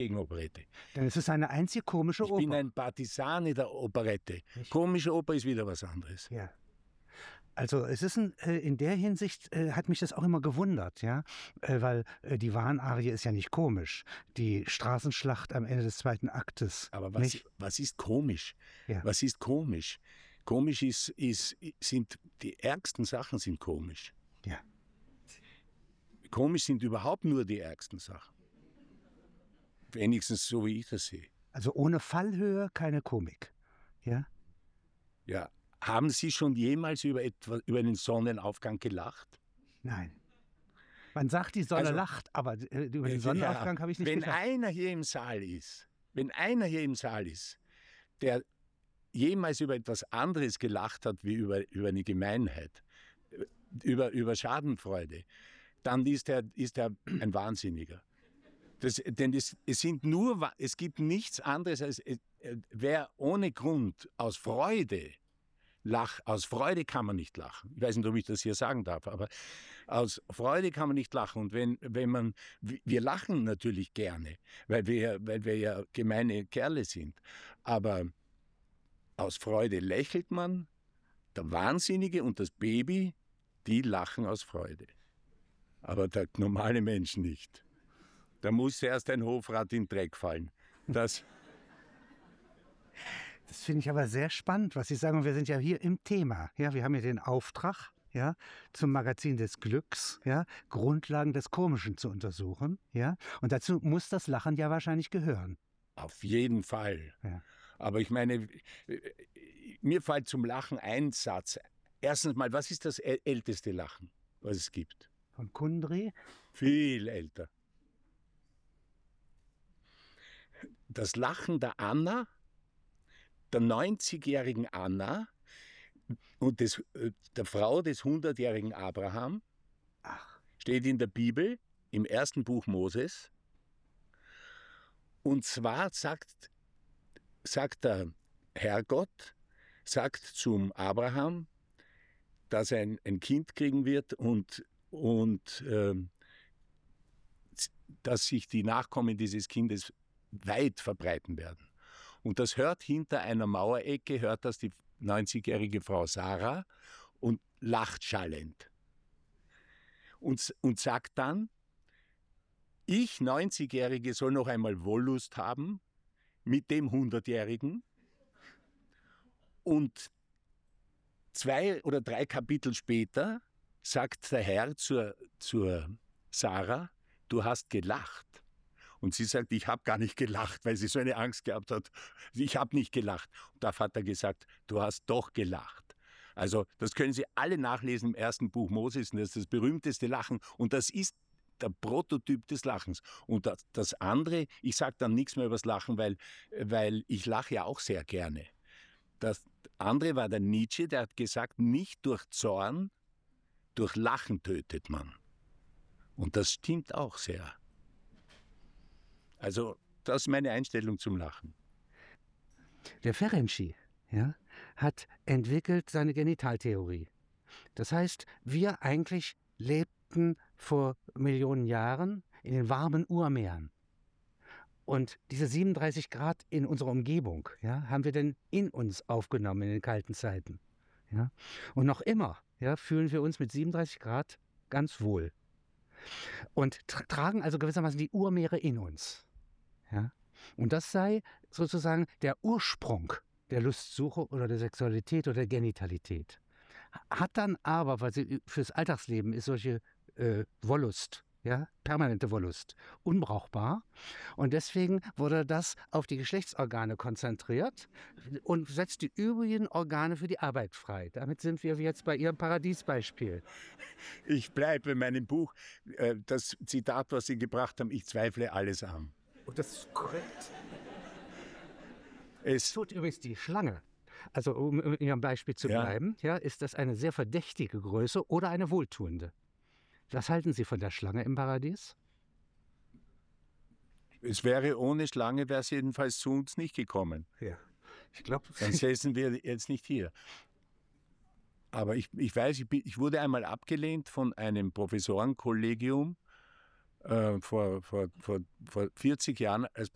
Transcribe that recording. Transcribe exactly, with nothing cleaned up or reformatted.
gegen Operette. Denn es ist eine einzig komische Ich Oper. bin ein Partisane der Operette. Komische Oper ist wieder was anderes. Ja. Also es ist ein, äh, in der Hinsicht äh, hat mich das auch immer gewundert, ja, äh, weil äh, die Wahnarie ist ja nicht komisch. Die Straßenschlacht am Ende des zweiten Aktes. Aber was, nicht? was ist komisch? Ja. Was ist komisch? Komisch ist, ist, sind die ärgsten Sachen sind komisch. Ja. Komisch sind überhaupt nur die ärgsten Sachen. Wenigstens so, wie ich das sehe. Also ohne Fallhöhe keine Komik, ja. Ja. Haben Sie schon jemals über, etwa, über den Sonnenaufgang gelacht? Nein. Man sagt, die Sonne Also, lacht, aber äh, über den Sonnenaufgang ja, habe ich nicht wenn gelacht. Wenn einer hier im Saal ist, wenn einer hier im Saal ist, der jemals über etwas anderes gelacht hat, wie über, über eine Gemeinheit, über, über Schadenfreude, dann ist er ist er ein Wahnsinniger. Das, denn es, es, sind nur, es gibt nichts anderes, als äh, wer ohne Grund aus Freude Lach, aus Freude kann man nicht lachen. Ich weiß nicht, ob ich das hier sagen darf, aber aus Freude kann man nicht lachen. Und wenn, wenn man, wir lachen natürlich gerne, weil wir, weil wir ja gemeine Kerle sind. Aber aus Freude lächelt man, der Wahnsinnige und das Baby, die lachen aus Freude. Aber der normale Mensch nicht. Da muss erst ein Hofrat in den Dreck fallen. Das... Das finde ich aber sehr spannend, was Sie sagen. Und wir sind ja hier im Thema. Ja, wir haben ja den Auftrag, ja, zum Magazin des Glücks, ja, Grundlagen des Komischen zu untersuchen. Ja, und dazu muss das Lachen ja wahrscheinlich gehören. Auf jeden Fall. Ja. Aber ich meine, mir fällt zum Lachen ein Satz. Erstens mal, was ist das älteste Lachen, was es gibt? Von Kundry? Viel älter. Das Lachen der Anna, der neunzigjährigen Anna und des, der Frau des hundertjährigen Abraham. Ach. Steht in der Bibel, im ersten Buch Moses. Und zwar sagt, sagt der Herrgott, sagt zum Abraham, dass er ein, ein Kind kriegen wird und, und äh, dass sich die Nachkommen dieses Kindes weit verbreiten werden. Und das hört hinter einer Mauerecke, hört das die neunzigjährige Frau Sarah und lacht schallend. Und, und sagt dann, ich, neunzigjährige, soll noch einmal Wollust haben mit dem hundertjährigen. Und zwei oder drei Kapitel später sagt der Herr zur, zur Sarah, du hast gelacht. Und sie sagt, ich habe gar nicht gelacht, weil sie so eine Angst gehabt hat. Ich habe nicht gelacht. Und da hat er gesagt, du hast doch gelacht. Also das können Sie alle nachlesen im ersten Buch Moses. Das ist das berühmteste Lachen. Und das ist der Prototyp des Lachens. Und das, das andere, ich sage dann nichts mehr über das Lachen, weil, weil ich lache ja auch sehr gerne. Das andere war der Nietzsche, der hat gesagt, nicht durch Zorn, durch Lachen tötet man. Und das stimmt auch sehr. Also, das ist meine Einstellung zum Lachen. Der Ferenczi, ja, hat entwickelt seine Genitaltheorie. Das heißt, wir eigentlich lebten vor Millionen Jahren in den warmen Urmeeren. Und diese siebenunddreißig Grad in unserer Umgebung, ja, haben wir denn in uns aufgenommen in den kalten Zeiten. Ja. Und noch immer, ja, fühlen wir uns mit siebenunddreißig Grad ganz wohl. Und tra- tragen also gewissermaßen die Urmeere in uns. Ja? Und das sei sozusagen der Ursprung der Lustsuche oder der Sexualität oder der Genitalität. Hat dann aber, weil sie fürs Alltagsleben ist solche äh, Wollust, ja, permanente Wollust, unbrauchbar. Und deswegen wurde das auf die Geschlechtsorgane konzentriert und setzt die übrigen Organe für die Arbeit frei. Damit sind wir jetzt bei Ihrem Paradiesbeispiel. Ich bleibe in meinem Buch, äh, das Zitat, was Sie gebracht haben, ich zweifle alles an. Und das ist korrekt. Es tut übrigens die Schlange. Also um in Ihrem Beispiel zu Ja. bleiben, ja, ist das eine sehr verdächtige Größe oder eine wohltuende? Was halten Sie von der Schlange im Paradies? Es wäre ohne Schlange, wäre es jedenfalls zu uns nicht gekommen. Ja, ich glaube. Dann säßen wir jetzt nicht hier. Aber ich, ich weiß, ich, bin, ich wurde einmal abgelehnt von einem Professorenkollegium äh, vor, vor, vor, vor vierzig Jahren als